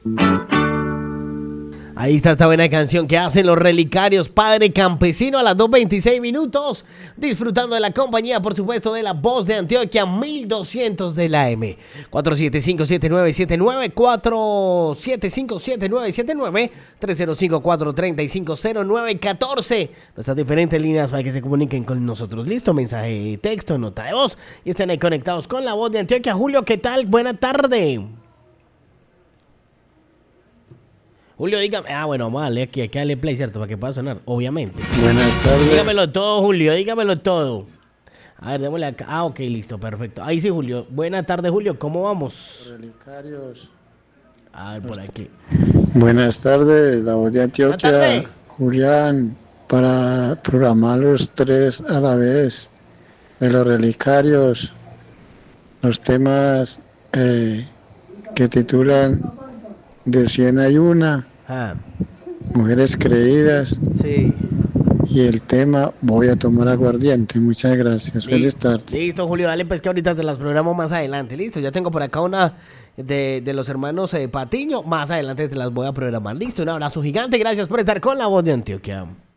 Ahí está esta buena canción que hacen los Relicarios, Padre Campesino, a las 2:26 minutos, disfrutando de la compañía, por supuesto, de la Voz de Antioquia, 1200 de la AM, 475-7979, 475-7979, 305-435-0914, nuestras diferentes líneas para que se comuniquen con nosotros. Listo, mensaje de texto, nota de voz, y estén ahí conectados con la Voz de Antioquia. Julio, ¿qué tal? Buena tarde. Julio, dígame. Bueno, vamos a darle aquí, hay que darle play, ¿cierto? Para que pueda sonar, obviamente. Buenas tardes. Dígamelo todo, Julio, dígamelo todo. A ver, démosle acá. Ok, listo, perfecto. Ahí sí, Julio. Buenas tardes, Julio, ¿cómo vamos? Relicarios. A ver, por aquí. Buenas tardes, la Voz de Buenas tardes. Antioquia. Julián, para programar los tres a la vez de los Relicarios, los temas que titulan De 100 hay una, Mujeres creídas, Sí. y el tema Voy a tomar aguardiente. Muchas gracias. Feliz tarde. Listo, Julio, dale pues que ahorita te las programo más adelante. Listo, ya tengo por acá una de los hermanos Patiño. Más adelante te las voy a programar. Listo, un abrazo gigante. Gracias por estar con la Voz de Antioquia.